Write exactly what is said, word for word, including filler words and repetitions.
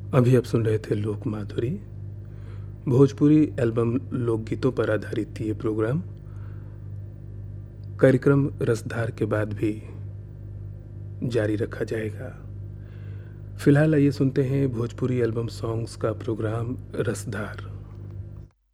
अभी आप सुन रहे थे लोक माधुरी, भोजपुरी एल्बम लोकगीतों पर आधारित ये प्रोग्राम। कार्यक्रम रसधार के बाद भी जारी रखा जाएगा। फिलहाल आइए सुनते हैं भोजपुरी एल्बम सॉन्ग्स का प्रोग्राम रसधार।